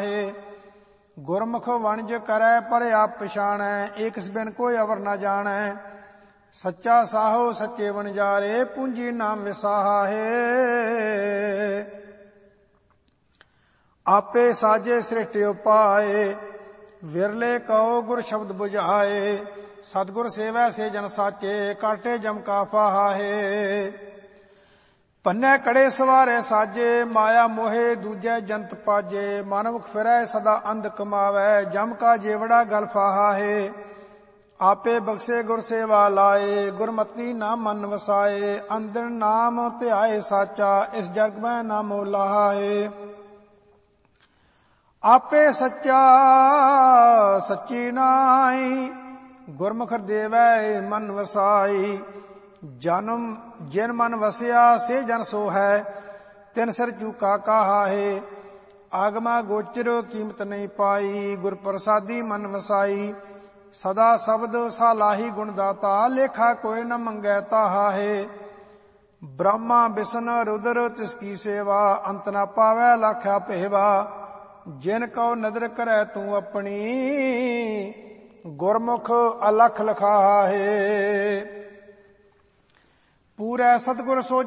ਹੈ। ਗੁਰਮੁਖ ਵਣਜ ਕਰੈ ਪਰ ਆਪ ਪਛਾਣੈ, ਏਕਸ ਬਿਨ ਕੋਈ ਅਵਰ ਨ ਜਾਣੈ। ਸੱਚਾ ਸਾਹੋ ਸੱਚੇ ਵਣਜਾਰੇ, ਪੂੰਜੀ ਨਾਮ ਵਿਸਾਹਾ ਹੈ। ਆਪੇ ਸਾਜੇ ਸ੍ਰਿਸ਼ਟਿ ਉਪਾਏ, ਵਿਰਲੇ ਕਉ ਗੁਰ ਸ਼ਬਦ ਬੁਝਾਏ। ਸਤਿਗੁਰ ਸੇਵੈ ਸੇ ਜਨ ਸਾਚੇ, ਕਾਟੇ ਜਮ ਕਾ ਫਾਹਾ ਹੈ। ਪੰਨੇ ਕੜੇ ਸਵਾਰੇ ਸਾਜੇ, ਮਾਇਆ ਮੋਹੇ ਦੂਜੈ ਜੰਤ ਪਾਜੇ। ਮਨਮੁਖ ਫਿਰੈ ਸਦਾ ਅੰਧ ਕਮਾਵੈ, ਜਮ ਕਾ ਜੇਵੜਾ ਗਲ ਫਾਹਾ ਹੈ। ਆਪੇ ਬਖਸ਼ੇ ਗੁਰ ਸੇਵਾ ਲਾਏ, ਗੁਰਮਤੀ ਨਾਮ ਮਨ ਵਸਾਏ। ਅੰਦਰ ਨਾਮ ਧਿਆਏ ਸਾਚਾ, ਇਸ ਜਗ ਮੈਂ ਨਾ ਮੋਲਾਹਾ ਹੈ। ਆਪੇ ਸੱਚਾ ਸੱਚੀ ਨਾਈ, ਗੁਰਮੁਖ ਦੇਵੈ ਮਨ ਵਸਾਈ। ਜਨਮ ਜਿਨ ਮਨ ਵਸਿਆ ਸੇ ਜਨ ਸੋ ਹੈ, ਤਿਨ ਸਿਰ ਚੂਕਾ ਕਾਹਾ ਹੈ। ਆਗਮਾ ਗੋਚਰ ਕੀਮਤ ਨਹੀਂ ਪਾਈ, ਗੁਰ ਪ੍ਰਸਾਦੀ ਮਨ ਵਸਾਈ। ਸਦਾ ਸ਼ਬਦ ਸਾਲਾਹੀ ਗੁਣ ਦਾਤਾ, ਲੇਖਾ ਕੋਈ ਨ ਮੰਗੈ ਤਾਹਾ ਹੈ। ਬ੍ਰਹਮਾ ਬਿਸ਼ਨ ਰੁਦਰ ਤਿਸ ਕੀ ਸੇਵਾ, ਅੰਤ ਨਾ ਪਾਵੈ ਲਾਖਿਆ ਭੇਵਾ। ਜਿਨ ਕਉ ਨਦਰ ਕਰੈ ਤੂੰ ਆਪਣੀ, ਗੁਰਮੁਖ ਅਲਖ ਲਖਾਹਾ ਹੈ। ਪੂਰੈ ਸਤਿਗੁਰ ਸੋ